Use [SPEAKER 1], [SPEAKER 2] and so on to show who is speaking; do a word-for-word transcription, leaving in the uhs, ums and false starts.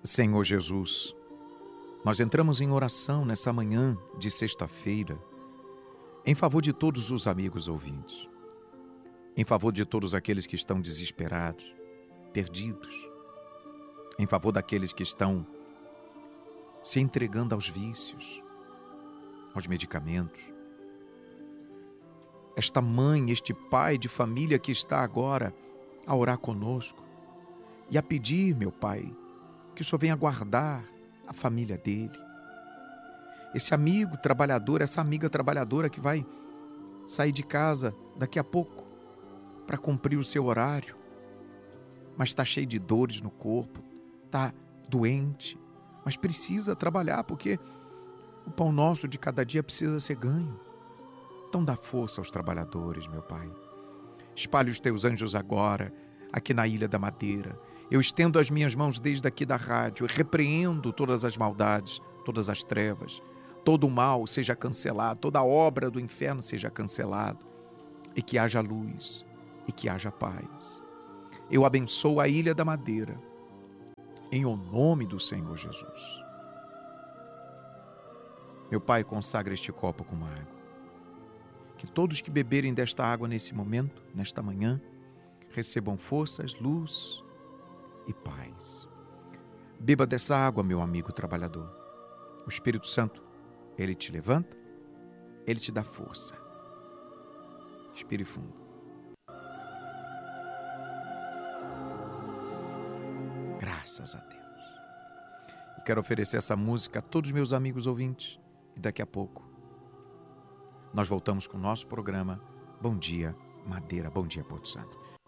[SPEAKER 1] Senhor Jesus, nós entramos em oração nessa manhã de sexta-feira, em favor de todos os amigos ouvintes, em favor de todos aqueles que estão desesperados, perdidos, em favor daqueles que estão se entregando aos vícios, aos medicamentos. Esta mãe, este pai de família que está agora a orar conosco e a pedir, meu Pai, que o Senhor venha guardar a família dele. Esse amigo trabalhador, essa amiga trabalhadora que vai sair de casa daqui a pouco para cumprir o seu horário, mas está cheio de dores no corpo, está doente, mas precisa trabalhar porque o pão nosso de cada dia precisa ser ganho. Então dá força aos trabalhadores, meu Pai. Espalhe os teus anjos agora, aqui na Ilha da Madeira. Eu estendo as minhas mãos desde aqui da rádio, repreendo todas as maldades, todas as trevas, todo o mal seja cancelado, toda obra do inferno seja cancelada, e que haja luz, e que haja paz. Eu abençoo a Ilha da Madeira, em o nome do Senhor Jesus. Meu Pai, consagra este copo com água. Que todos que beberem desta água nesse momento, nesta manhã, recebam forças, luz e paz. Beba dessa água, meu amigo trabalhador. O Espírito Santo, ele te levanta, ele te dá força. Respire fundo. Graças a Deus. Eu quero oferecer essa música a todos os meus amigos ouvintes. E daqui a pouco nós voltamos com o nosso programa Bom Dia Madeira, Bom Dia Porto Santo.